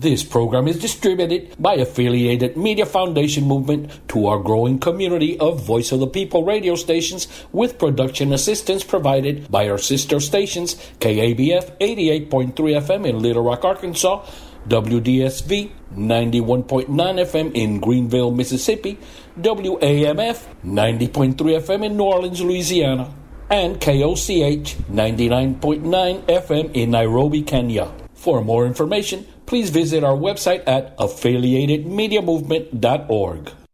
This program is distributed by Affiliated Media Foundation Movement to our growing community of Voice of the People radio stations, with production assistance provided by our sister stations, KABF 88.3 FM in Little Rock, Arkansas, WDSV 91.9 FM in Greenville, Mississippi, WAMF 90.3 FM in New Orleans, Louisiana, and KOCH 99.9 FM in Nairobi, Kenya. For more information, please visit our website at affiliatedmediamovement.org.